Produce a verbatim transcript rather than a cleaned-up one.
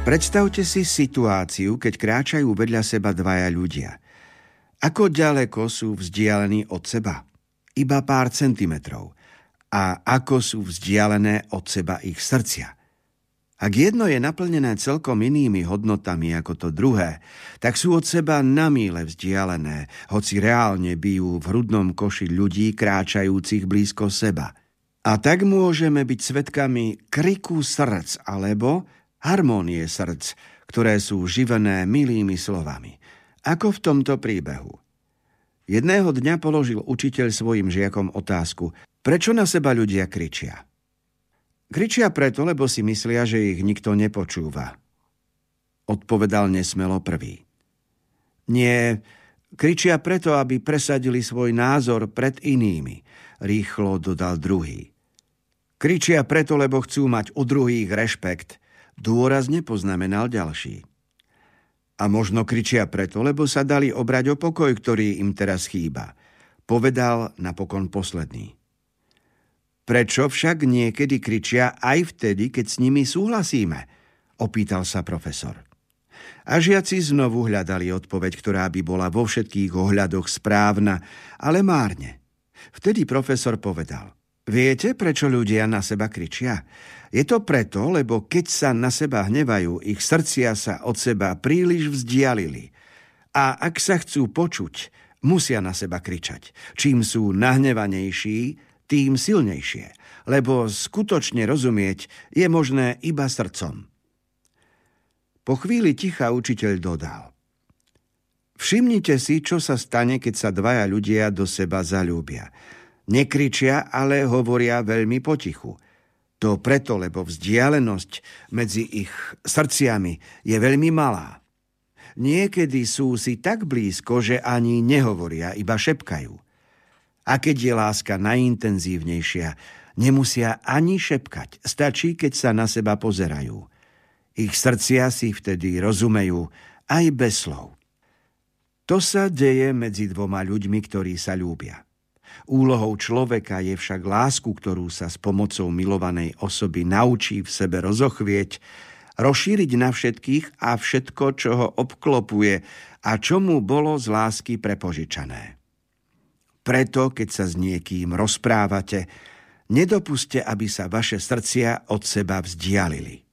Predstavte si situáciu, keď kráčajú vedľa seba dvaja ľudia. Ako ďaleko sú vzdialení od seba? Iba pár centimetrov. A ako sú vzdialené od seba ich srdcia? Ak jedno je naplnené celkom inými hodnotami ako to druhé, tak sú od seba na míle vzdialené, hoci reálne bijú v hrudnom koši ľudí kráčajúcich blízko seba. A tak môžeme byť svedkami kriku srdc alebo harmónie srdc, ktoré sú živené milými slovami. Ako v tomto príbehu. Jedného dňa položil učiteľ svojim žiakom otázku, prečo na seba ľudia kričia. Kričia preto, lebo si myslia, že ich nikto nepočúva. Odpovedal nesmelo prvý. Nie, kričia preto, aby presadili svoj názor pred inými, rýchlo dodal druhý. Kričia preto, lebo chcú mať u druhých rešpekt, dôrazne poznamenal ďalší. A možno kričia preto, lebo sa dali obrať o pokoj, ktorý im teraz chýba, povedal napokon posledný. Prečo však niekedy kričia aj vtedy, keď s nimi súhlasíme? Opýtal sa profesor. A žiaci znovu hľadali odpoveď, ktorá by bola vo všetkých ohľadoch správna, ale márne. Vtedy profesor povedal. Viete, prečo ľudia na seba kričia? Je to preto, lebo keď sa na seba hnevajú, ich srdcia sa od seba príliš vzdialili. A ak sa chcú počuť, musia na seba kričať. Čím sú nahnevanejší, tým silnejšie, lebo skutočne rozumieť je možné iba srdcom. Po chvíli ticha učiteľ dodal. Všimnite si, čo sa stane, keď sa dvaja ľudia do seba zaľúbia. Nekričia, ale hovoria veľmi potichu. To preto, lebo vzdialenosť medzi ich srdciami je veľmi malá. Niekedy sú si tak blízko, že ani nehovoria, iba šepkajú. A keď je láska najintenzívnejšia, nemusia ani šepkať. Stačí, keď sa na seba pozerajú. Ich srdcia si vtedy rozumejú aj bez slov. To sa deje medzi dvoma ľuďmi, ktorí sa ľúbia. Úlohou človeka je však lásku, ktorú sa s pomocou milovanej osoby naučí v sebe rozochvieť, rozšíriť na všetkých a všetko, čo ho obklopuje a čo mu bolo z lásky prepožičané. Preto, keď sa s niekým rozprávate, nedopuste, aby sa vaše srdcia od seba vzdialili.